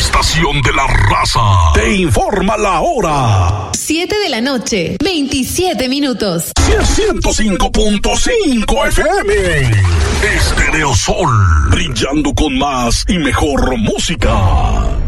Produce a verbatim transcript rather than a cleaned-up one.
estación de la raza, te informa la hora. siete de la noche, veintisiete minutos. ciento cinco punto cinco F M. Estéreo Sol, brillando con más y mejor música.